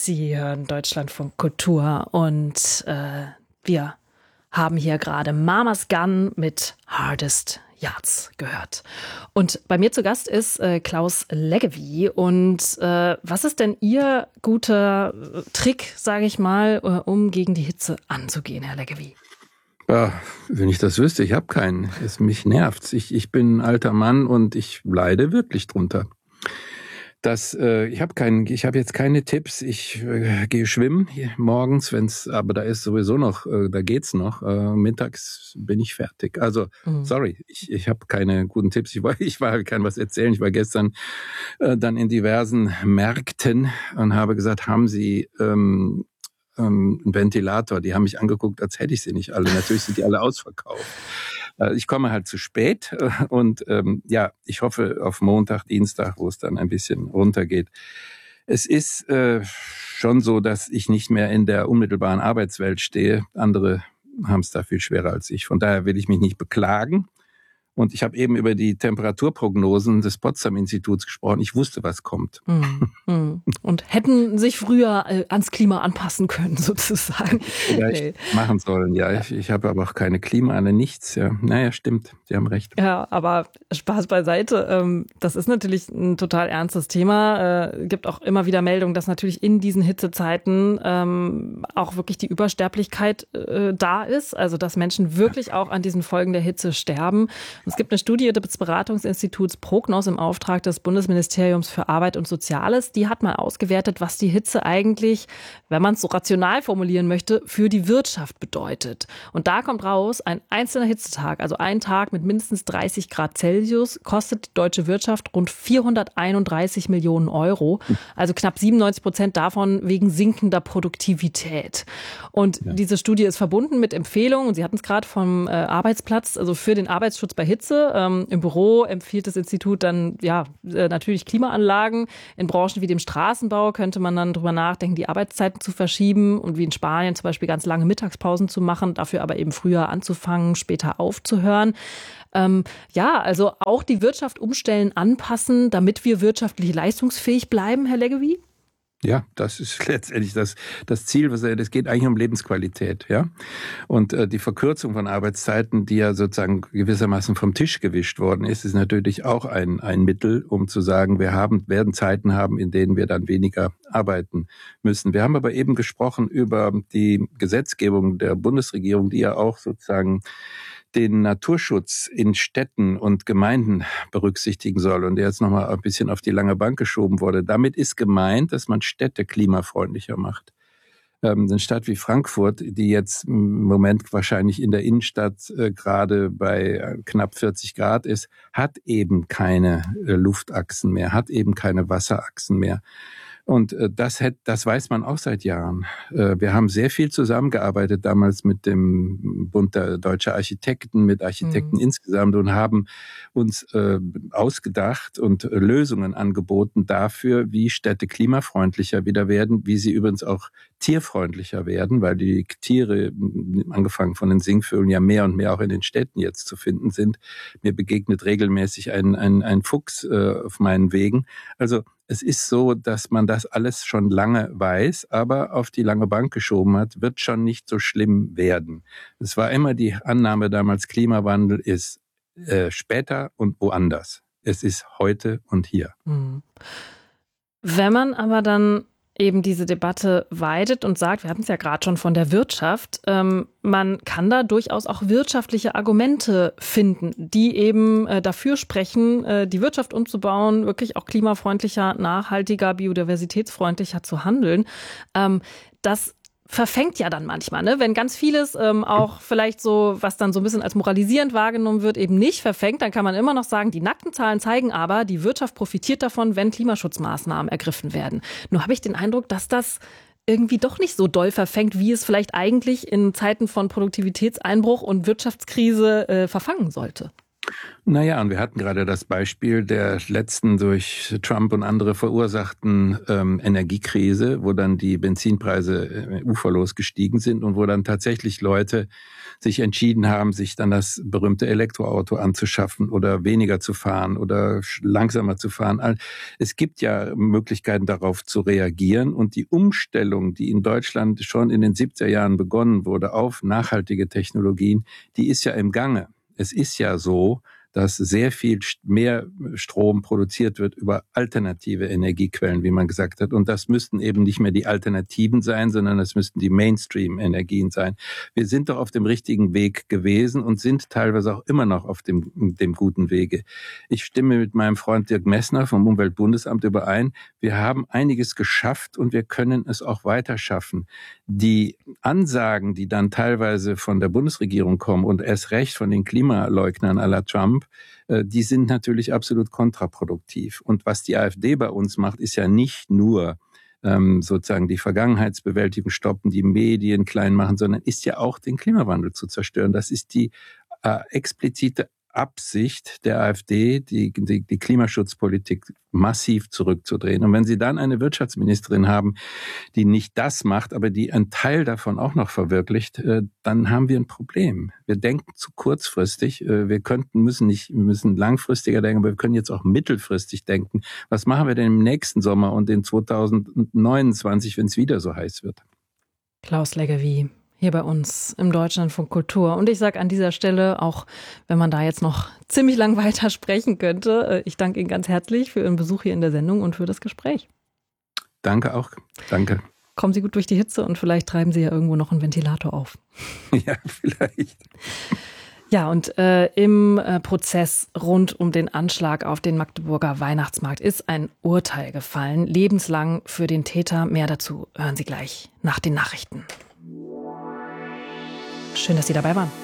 Sie hören Deutschlandfunk Kultur und wir haben hier gerade Mama's Gun mit Hardest Yards gehört. Und bei mir zu Gast ist Klaus Leggevi. Und was ist denn Ihr guter Trick, sage ich mal, um gegen die Hitze anzugehen, Herr Leggevi? Ja, wenn ich das wüsste, ich habe keinen. Mich nervt's. Ich bin ein alter Mann und ich leide wirklich drunter. Ich habe jetzt keine Tipps. Ich gehe schwimmen morgens, aber da ist sowieso noch, da geht's noch. Mittags bin ich fertig. Also, sorry, ich habe keine guten Tipps. Ich kann was erzählen. Ich war gestern dann in diversen Märkten und habe gesagt, haben Sie einen Ventilator? Die haben mich angeguckt, als hätte ich sie nicht alle. Natürlich sind die alle ausverkauft. Ich komme halt zu spät und ich hoffe auf Montag, Dienstag, wo es dann ein bisschen runtergeht. Es ist schon so, dass ich nicht mehr in der unmittelbaren Arbeitswelt stehe. Andere haben es da viel schwerer als ich. Von daher will ich mich nicht beklagen. Und ich habe eben über die Temperaturprognosen des Potsdam-Instituts gesprochen. Ich wusste, was kommt. Und hätten sich früher ans Klima anpassen können, sozusagen. Vielleicht machen sollen, ja. Ich habe aber auch keine Klimaanlage, nichts. Ja. Naja, stimmt, Sie haben recht. Ja, aber Spaß beiseite. Das ist natürlich ein total ernstes Thema. Gibt auch immer wieder Meldungen, dass natürlich in diesen Hitzezeiten auch wirklich die Übersterblichkeit da ist. Also, dass Menschen wirklich auch an diesen Folgen der Hitze sterben. Es gibt eine Studie des Beratungsinstituts Prognos im Auftrag des Bundesministeriums für Arbeit und Soziales. Die hat mal ausgewertet, was die Hitze eigentlich, wenn man es so rational formulieren möchte, für die Wirtschaft bedeutet. Und da kommt raus, ein einzelner Hitzetag, also ein Tag mit mindestens 30 Grad Celsius, kostet die deutsche Wirtschaft rund 431 Millionen Euro. Also knapp 97% davon wegen sinkender Produktivität. Und diese Studie ist verbunden mit Empfehlungen, und Sie hatten es gerade vom Arbeitsplatz, also für den Arbeitsschutz bei Hitze. Im Büro empfiehlt das Institut dann natürlich Klimaanlagen. In Branchen wie dem Straßenbau könnte man dann drüber nachdenken, die Arbeitszeiten zu verschieben und wie in Spanien zum Beispiel ganz lange Mittagspausen zu machen, dafür aber eben früher anzufangen, später aufzuhören. Also auch die Wirtschaft umstellen, anpassen, damit wir wirtschaftlich leistungsfähig bleiben, Herr Leggevi? Ja, das ist letztendlich das Ziel. Das geht eigentlich um Lebensqualität, ja. Und die Verkürzung von Arbeitszeiten, die ja sozusagen gewissermaßen vom Tisch gewischt worden ist natürlich auch ein Mittel, um zu sagen, wir werden Zeiten haben, in denen wir dann weniger arbeiten müssen. Wir haben aber eben gesprochen über die Gesetzgebung der Bundesregierung, die ja auch sozusagen den Naturschutz in Städten und Gemeinden berücksichtigen soll und der jetzt nochmal ein bisschen auf die lange Bank geschoben wurde. Damit ist gemeint, dass man Städte klimafreundlicher macht. Eine Stadt wie Frankfurt, die jetzt im Moment wahrscheinlich in der Innenstadt gerade bei knapp 40 Grad ist, hat eben keine Luftachsen mehr, hat eben keine Wasserachsen mehr. Und das weiß man auch seit Jahren. Wir haben sehr viel zusammengearbeitet damals mit dem Bund der Deutscher Architekten, mit Architekten insgesamt und haben uns ausgedacht und Lösungen angeboten dafür, wie Städte klimafreundlicher wieder werden, wie sie übrigens auch tierfreundlicher werden, weil die Tiere, angefangen von den Singvögeln, ja mehr und mehr auch in den Städten jetzt zu finden sind. Mir begegnet regelmäßig ein Fuchs auf meinen Wegen. Also es ist so, dass man das alles schon lange weiß, aber auf die lange Bank geschoben hat, wird schon nicht so schlimm werden. Es war immer die Annahme damals, Klimawandel ist später und woanders. Es ist heute und hier. Wenn man aber dann eben diese Debatte weitet und sagt, wir hatten es ja gerade schon von der Wirtschaft, man kann da durchaus auch wirtschaftliche Argumente finden, die eben dafür sprechen, die Wirtschaft umzubauen, wirklich auch klimafreundlicher, nachhaltiger, biodiversitätsfreundlicher zu handeln. Das verfängt ja dann manchmal, ne? Wenn ganz vieles auch vielleicht so, was dann so ein bisschen als moralisierend wahrgenommen wird, eben nicht verfängt, dann kann man immer noch sagen, die nackten Zahlen zeigen aber, die Wirtschaft profitiert davon, wenn Klimaschutzmaßnahmen ergriffen werden. Nur habe ich den Eindruck, dass das irgendwie doch nicht so doll verfängt, wie es vielleicht eigentlich in Zeiten von Produktivitätseinbruch und Wirtschaftskrise verfangen sollte. Naja, und wir hatten gerade das Beispiel der letzten durch Trump und andere verursachten Energiekrise, wo dann die Benzinpreise uferlos gestiegen sind und wo dann tatsächlich Leute sich entschieden haben, sich dann das berühmte Elektroauto anzuschaffen oder weniger zu fahren oder langsamer zu fahren. Es gibt ja Möglichkeiten, darauf zu reagieren. Und die Umstellung, die in Deutschland schon in den 70er Jahren begonnen wurde auf nachhaltige Technologien, die ist ja im Gange. Es ist ja so, dass sehr viel mehr Strom produziert wird über alternative Energiequellen, wie man gesagt hat. Und das müssten eben nicht mehr die Alternativen sein, sondern das müssten die Mainstream-Energien sein. Wir sind doch auf dem richtigen Weg gewesen und sind teilweise auch immer noch auf dem guten Wege. Ich stimme mit meinem Freund Dirk Messner vom Umweltbundesamt überein. Wir haben einiges geschafft und wir können es auch weiter schaffen. Die Ansagen, die dann teilweise von der Bundesregierung kommen und erst recht von den Klimaleugnern à la Trump, die sind natürlich absolut kontraproduktiv. Und was die AfD bei uns macht, ist ja nicht nur sozusagen die Vergangenheitsbewältigung stoppen, die Medien klein machen, sondern ist ja auch den Klimawandel zu zerstören. Das ist die explizite Absicht der AfD, die Klimaschutzpolitik massiv zurückzudrehen. Und wenn Sie dann eine Wirtschaftsministerin haben, die nicht das macht, aber die einen Teil davon auch noch verwirklicht, dann haben wir ein Problem. Wir denken zu kurzfristig. Wir müssen langfristiger denken, aber wir können jetzt auch mittelfristig denken. Was machen wir denn im nächsten Sommer und in 2029, wenn es wieder so heiß wird? Klaus Leggevi hier bei uns im Deutschlandfunk Kultur. Und ich sage an dieser Stelle, auch wenn man da jetzt noch ziemlich lang weiter sprechen könnte, ich danke Ihnen ganz herzlich für Ihren Besuch hier in der Sendung und für das Gespräch. Danke auch. Danke. Kommen Sie gut durch die Hitze und vielleicht treiben Sie ja irgendwo noch einen Ventilator auf. Ja, vielleicht. Ja, und im Prozess rund um den Anschlag auf den Magdeburger Weihnachtsmarkt ist ein Urteil gefallen, lebenslang für den Täter. Mehr dazu hören Sie gleich nach den Nachrichten. Schön, dass Sie dabei waren.